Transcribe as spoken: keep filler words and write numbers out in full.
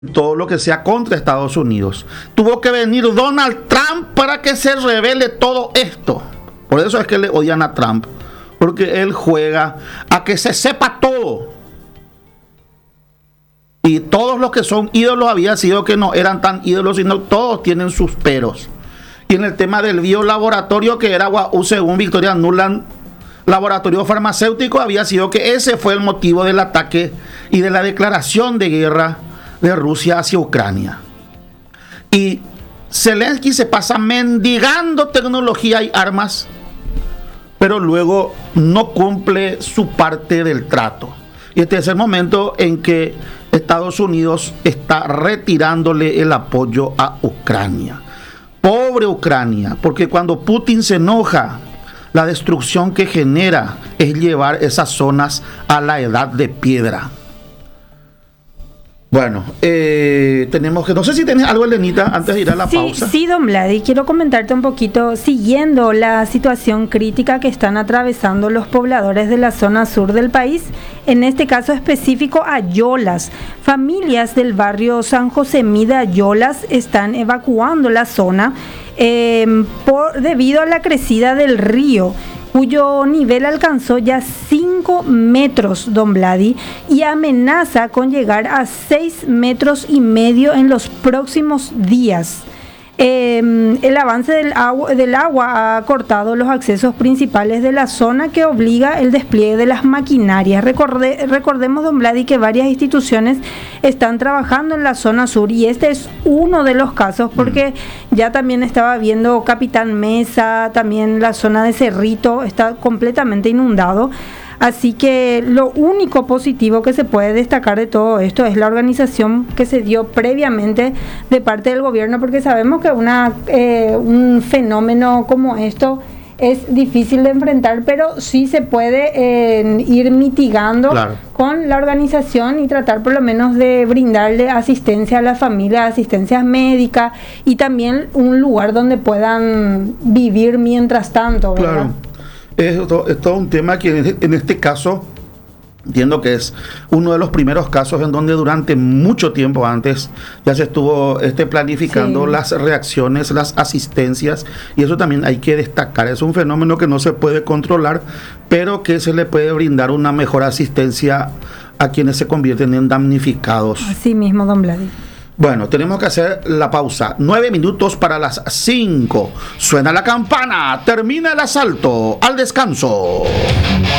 todo lo que sea contra Estados Unidos. Tuvo que venir Donald Trump para que se revele todo esto. Por eso es que le odian a Trump, porque él juega a que se sepa todo. Y todos los que son ídolos había sido que no eran tan ídolos, sino todos tienen sus peros. Y en el tema del biolaboratorio, que era según Victoria Nuland, laboratorio farmacéutico, había sido que ese fue el motivo del ataque y de la declaración de guerra de Rusia hacia Ucrania. Y Zelensky se pasa mendigando tecnología y armas, pero luego no cumple su parte del trato. Y este es el momento en que Estados Unidos está retirándole el apoyo a Ucrania. Pobre Ucrania, porque cuando Putin se enoja, la destrucción que genera es llevar esas zonas a la edad de piedra. Bueno, eh, tenemos que, no sé si tenés algo, Elenita, antes de ir a la sí, pausa. Sí, don Vladi, quiero comentarte un poquito, siguiendo la situación crítica que están atravesando los pobladores de la zona sur del país, en este caso específico Ayolas. Familias del barrio San Josemí de Ayolas están evacuando la zona eh, por, debido a la crecida del río, cuyo nivel alcanzó ya cinco metros, don Vladi, y amenaza con llegar a seis metros y medio en los próximos días. Eh, el avance del agua, del agua ha cortado los accesos principales de la zona, que obliga el despliegue de las maquinarias. Recorde, recordemos, don Vladi, que varias instituciones están trabajando en la zona sur, y este es uno de los casos, porque ya también estaba viendo Capitán Mesa, también la zona de Cerrito está completamente inundado. Así que lo único positivo que se puede destacar de todo esto es la organización que se dio previamente de parte del gobierno, porque sabemos que una, eh, un fenómeno como esto es difícil de enfrentar, pero sí se puede eh, ir mitigando, claro, con la organización, y tratar por lo menos de brindarle asistencia a las familias, asistencia médica, y también un lugar donde puedan vivir mientras tanto, ¿verdad? Claro. Es todo, es todo un tema que en este caso entiendo que es uno de los primeros casos en donde durante mucho tiempo antes ya se estuvo este, planificando sí. las reacciones, las asistencias, y eso también hay que destacar. Es un fenómeno que no se puede controlar, pero que se le puede brindar una mejor asistencia a quienes se convierten en damnificados. Así mismo, don Vladi. Bueno, tenemos que hacer la pausa. Nueve minutos para las cinco. Suena la campana. Termina el asalto. Al descanso.